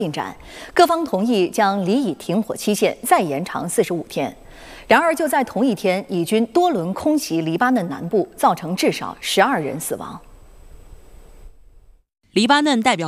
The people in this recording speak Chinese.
进展，各方同意将离以停火期限再延长45天。然而，就在同一天，以军多轮空袭黎巴嫩南部，造成至少12人死亡。 黎巴嫩代表